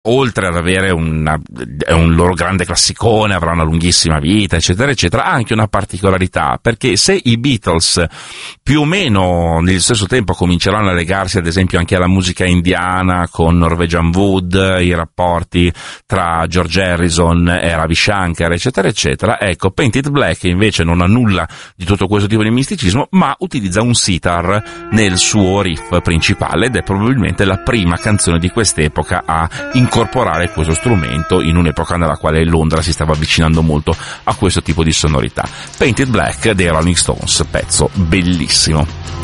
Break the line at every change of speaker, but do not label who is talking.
oltre ad avere è un loro grande classicone, avrà una lunghissima vita, eccetera, eccetera, ha anche una particolarità, perché se i Beatles più o meno nello stesso tempo cominceranno a legarsi ad esempio anche alla musica indiana con Norwegian Wood, i rapporti tra George Harrison e Ravi Shankar, eccetera, eccetera, ecco, Painted Black invece non ha nulla di tutto questo tipo di misticismo, ma utilizza un sitar nel suo riff principale, ed è probabilmente la prima canzone di quest'epoca a incorporare questo strumento in un'epoca nella quale Londra si stava avvicinando molto a questo tipo di sonorità. Painted Black dei Rolling Stones, pezzo bellissimo.